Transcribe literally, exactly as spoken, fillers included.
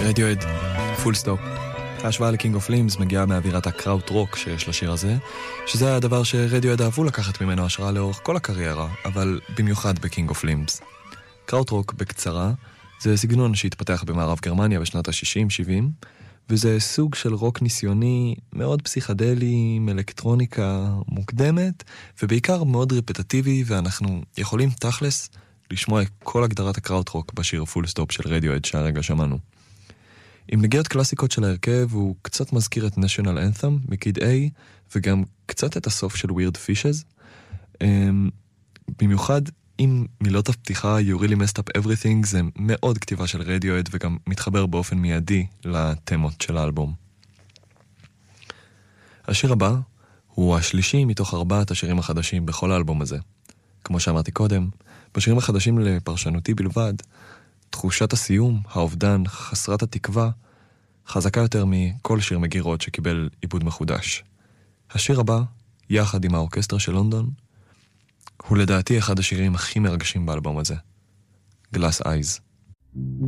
רדיואד, פול סטופ. ההשוואה לקינג אוף לימס מגיעה מאווירת הקראוט רוק שיש לשיר הזה, שזה היה הדבר שרדיואד אהבו לקחת ממנו השראה לאורך כל הקריירה, אבל במיוחד בקינג אוף לימס. קראוט רוק בקצרה זה סגנון שהתפתח במערב גרמניה בשנות ה-שישים שבעים, וזה סוג של רוק ניסיוני מאוד פסיכדלי, עם אלקטרוניקה מוקדמת, ובעיקר מאוד רפטטיבי, ואנחנו יכולים תכלס לשמוע את כל הגדרת הקראוט רוק בשיר פול סטופ של רדיואד שהרגע שמענו. עם נגיעות קלאסיקות של ההרכב, הוא קצת מזכיר את National Anthem מקיד A, וגם קצת את הסוף של Weird Fishes. במיוחד עם מילות הפתיחה You really messed up everything, זה מאוד כתיבה של רדיואד, וגם מתחבר באופן מיידי לתמות של האלבום. השיר הבא הוא השלישי מתוך ארבעת השירים החדשים בכל האלבום הזה. כמו שאמרתי קודם, בשירים החדשים לפרשנותי בלבד, תחושת הסיום, האובדן, חסרת התקווה, חזקה יותר מכל שיר מגירות שקיבל עיבוד מחודש. השיר הבא, יחד עם האורקסטרה של לונדון, הוא לדעתי אחד השירים הכי מרגשים באלבום הזה. Glass Eyes.